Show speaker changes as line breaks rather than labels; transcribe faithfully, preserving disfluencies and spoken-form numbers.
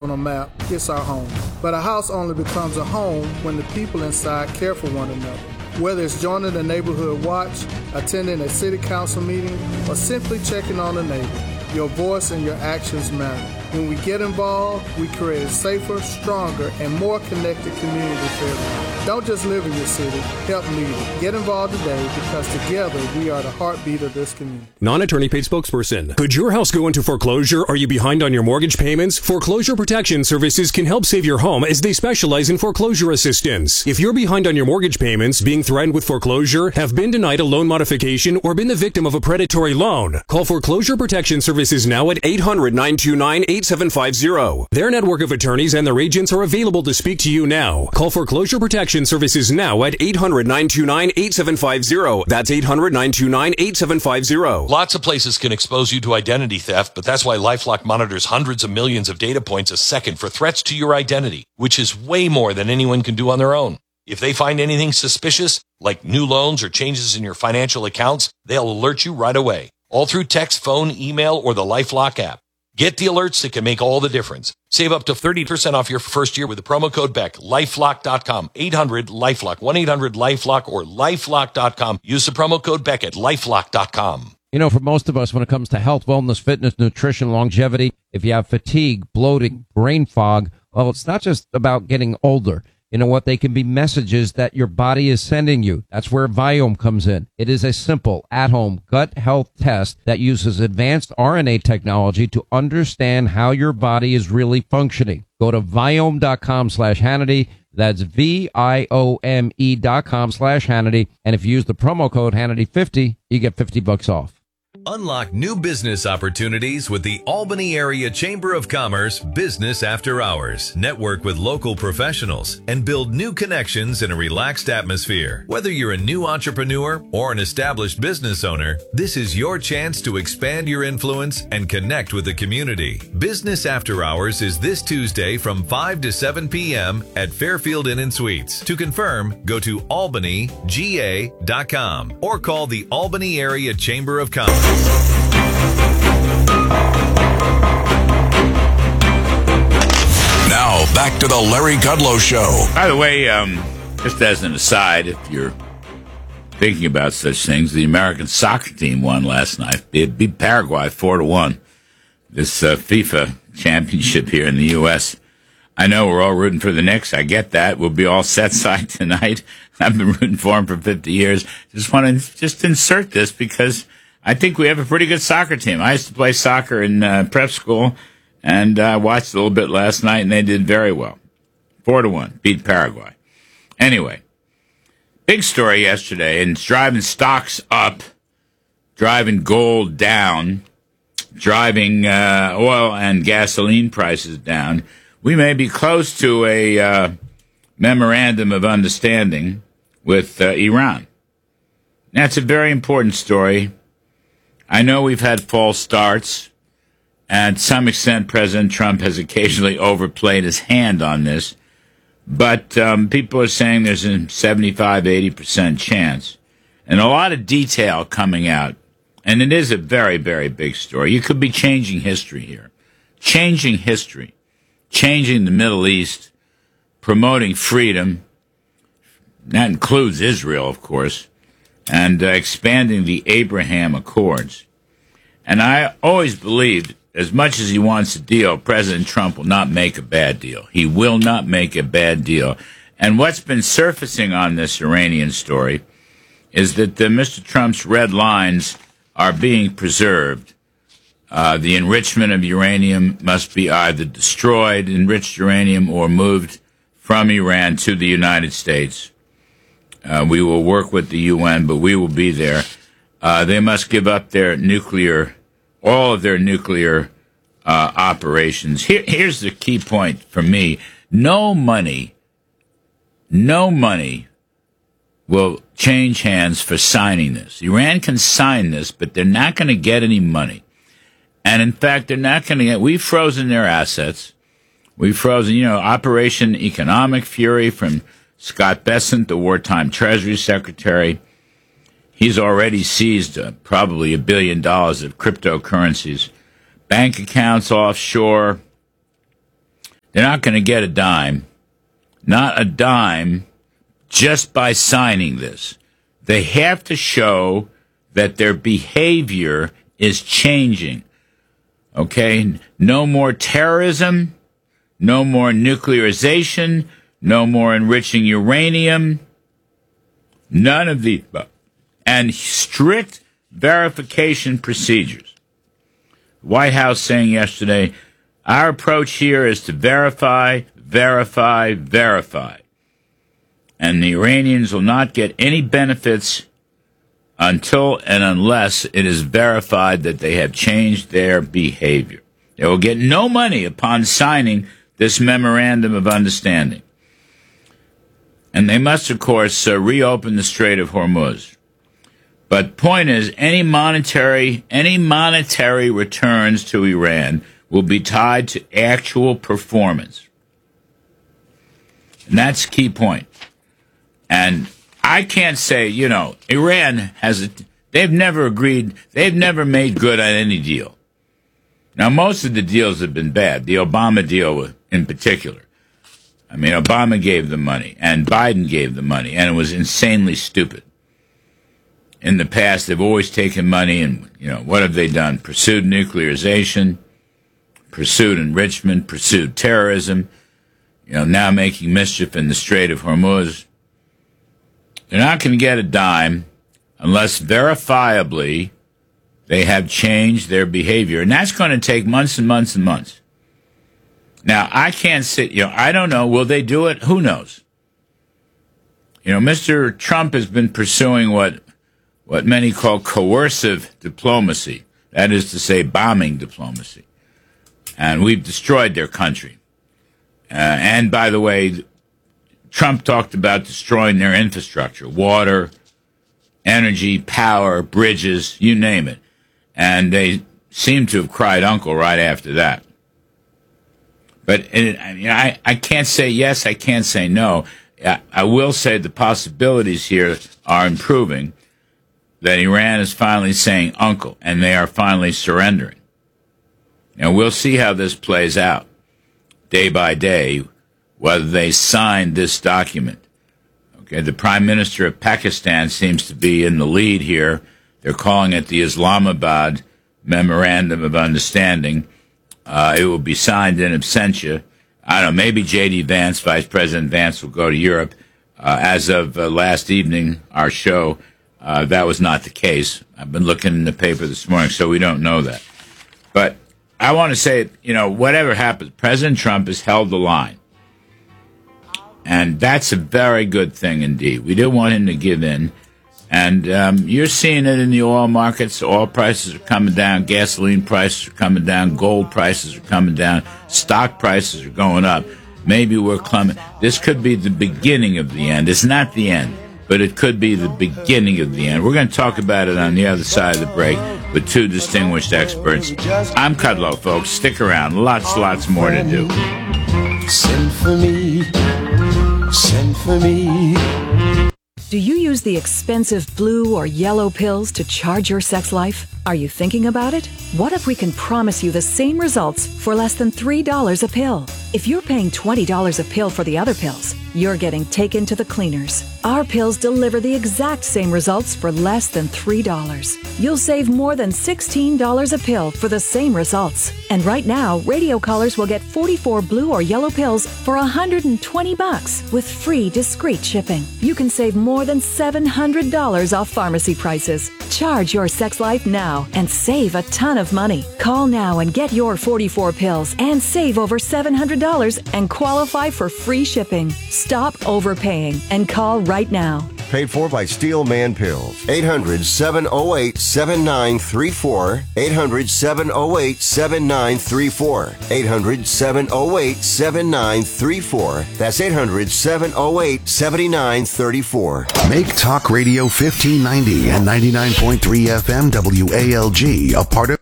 on a map, it's our home. But a house only becomes a home when the people inside care for one another. Whether it's joining the neighborhood watch, attending a city council meeting, or simply checking on a neighbor, your voice and your actions matter. When we get involved, we create a safer, stronger, and more connected community for everyone. Don't just live in your city, help lead it. Get involved today because together we are the heartbeat of this community.
Non-attorney paid spokesperson. Could your house go into foreclosure? Are you behind on your mortgage payments? Foreclosure Protection Services can help save your home as they specialize in foreclosure assistance. If you're behind on your mortgage payments, being threatened with foreclosure, have been denied a loan modification, or been the victim of a predatory loan, call Foreclosure Protection Services now at eight hundred, nine two nine, eight seven five zero. Their network of attorneys and their agents are available to speak to you now. Call Foreclosure Protection Services now at eight hundred, nine two nine, eight seven five zero. That's eight hundred, nine two nine, eight seven five zero.
Lots of places can expose you to identity theft, but that's why LifeLock monitors hundreds of millions of data points a second for threats to your identity, which is way more than anyone can do on their own. If they find anything suspicious, like new loans or changes in your financial accounts, they'll alert you right away, all through text, phone, email, or the LifeLock app. Get the alerts that can make all the difference. Save up to thirty percent off your first year with the promo code Beck. lifelock dot com. eight hundred, LifeLock. one eight hundred, LifeLock or lifelock dot com. Use the promo code Beck at lifelock dot com.
You know, for most of us, when it comes to health, wellness, fitness, nutrition, longevity, if you have fatigue, bloating, brain fog, well, it's not just about getting older. You know what? They can be messages that your body is sending you. That's where Viome comes in. It is a simple, at-home gut health test that uses advanced R N A technology to understand how your body is really functioning. Go to Viome dot com slash Hannity. That's V I O M E dot com slash Hannity. And if you use the promo code Hannity fifty, you get fifty bucks off.
Unlock new business opportunities with the Albany Area Chamber of Commerce Business After Hours. Network with local professionals and build new connections in a relaxed atmosphere. Whether you're a new entrepreneur or an established business owner, this is your chance to expand your influence and connect with the community. Business After Hours is this Tuesday from five to seven p.m. at Fairfield Inn and Suites. To confirm, go to albany g a dot com or call the Albany Area Chamber of Commerce.
Now, back to the Larry Kudlow Show.
By the way, um, just as an aside, if you're thinking about such things, the American soccer team won last night. It beat Paraguay four to one. This uh, FIFA championship here in the U S I know we're all rooting for the Knicks. I get that. We'll be all set side tonight. I've been rooting for them for fifty years. Just want to just insert this because I think we have a pretty good soccer team. I used to play soccer in uh, prep school, and I uh, watched a little bit last night, and they did very well. Four to one, beat Paraguay. Anyway, big story yesterday, and it's driving stocks up, driving gold down, driving uh, oil and gasoline prices down. We may be close to a uh, memorandum of understanding with uh, Iran. That's a very important story. I know we've had false starts, and to some extent President Trump has occasionally overplayed his hand on this, but um, people are saying there's a seventy-five, eighty percent chance, and a lot of detail coming out, and it is a very, very big story. You could be changing history here, changing history, changing the Middle East, promoting freedom. That includes Israel, of course. And uh, expanding the Abraham Accords. And I always believed, as much as he wants a deal, President Trump will not make a bad deal. He will not make a bad deal. And what's been surfacing on this Iranian story is that the, Mister Trump's red lines are being preserved. Uh, the enrichment of uranium must be either destroyed, enriched uranium, or moved from Iran to the United States. Uh, we will work with the U N, but we will be there. Uh, they must give up their nuclear, all of their nuclear uh, operations. Here, here's the key point for me. No money, no money will change hands for signing this. Iran can sign this, but they're not going to get any money. And in fact, they're not going to get, we've frozen their assets. We've frozen, you know, Operation Economic Fury from Scott Bessent, the wartime Treasury Secretary. He's already seized uh, probably a billion dollars of cryptocurrencies, bank accounts offshore, They're not going to get a dime, not a dime, just by signing this. They have to show that their behavior is changing. Okay? No more terrorism, no more nuclearization, no more enriching uranium, none of the, and strict verification procedures. The White House saying yesterday, our approach here is to verify, verify, verify. And the Iranians will not get any benefits until and unless it is verified that they have changed their behavior. They will get no money upon signing this memorandum of understanding. And they must, of course, uh, reopen the Strait of Hormuz. But point is, any monetary, any monetary returns to Iran will be tied to actual performance. And that's the key point. And I can't say, you know, Iran has, a, they've never agreed, they've never made good on any deal. Now, most of the deals have been bad, the Obama deal in particular. I mean, Obama gave the money, and Biden gave the money, and it was insanely stupid. In the past, they've always taken money, and, you know, what have they done? Pursued nuclearization, pursued enrichment, pursued terrorism, you know, now making mischief in the Strait of Hormuz. They're not going to get a dime unless verifiably they have changed their behavior, and that's going to take months and months and months. Now, I can't sit, you know, I don't know. Will they do it? Who knows? You know, Mister Trump has been pursuing what what many call coercive diplomacy. That is to say, bombing diplomacy. And we've destroyed their country. Uh, and, by the way, Trump talked about destroying their infrastructure, water, energy, power, bridges, you name it. And they seem to have cried uncle right after that. But it, I, mean, I, I can't say yes, I can't say no. I, I will say the possibilities here are improving, that Iran is finally saying uncle, and they are finally surrendering. Now, we'll see how this plays out day by day, whether they sign this document. Okay, the Prime Minister of Pakistan seems to be in the lead here. They're calling it the Islamabad Memorandum of Understanding. Uh, it will be signed in absentia. I don't know, maybe J D. Vance, Vice President Vance, will go to Europe. Uh, as of uh, last evening, our show, uh, that was not the case. I've been looking in the paper this morning, so we don't know that. But I want to say, you know, whatever happens, President Trump has held the line. And that's a very good thing indeed. We didn't want him to give in. And um, you're seeing it in the oil markets. Oil prices are coming down. Gasoline prices are coming down. Gold prices are coming down. Stock prices are going up. Maybe we're climbing. This could be the beginning of the end. It's not the end, but it could be the beginning of the end. We're going to talk about it on the other side of the break with two distinguished experts. I'm Kudlow, folks. Stick around. Lots, lots more to do.
Send for me. Send for me.
Do you use the expensive blue or yellow pills to charge your sex life? Are you thinking about it? What if we can promise you the same results for less than three dollars a pill? If you're paying twenty dollars a pill for the other pills, you're getting taken to the cleaners. Our pills deliver the exact same results for less than three dollars. You'll save more than sixteen dollars a pill for the same results. And right now, radio callers will get forty-four blue or yellow pills for one hundred twenty bucks with free discreet shipping. You can save more than seven hundred dollars off pharmacy prices. Charge your sex life now and save a ton of money. Call now and get your forty-four pills and save over seven hundred dollars and qualify for free shipping. Stop overpaying and call right now.
Paid for by Steel Man Pills. eight hundred, seven oh eight, seven nine three four. eight hundred, seven oh eight, seven nine three four. eight hundred, seven oh eight, seven nine three four. That's eight hundred, seven oh eight, seven nine three four.
Make Talk Radio fifteen ninety and ninety-nine point three F M W A L G a part of